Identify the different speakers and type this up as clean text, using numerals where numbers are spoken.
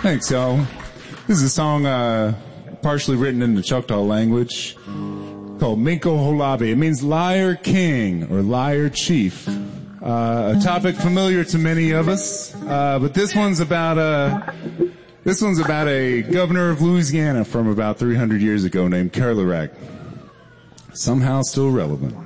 Speaker 1: Thanks, y'all. This is a song partially written in the Choctaw language called Minko Holabe. It means liar king or liar chief. A topic familiar to many of us, but this one's about a governor of Louisiana from about 300 years ago named Kerlarac. Somehow still relevant.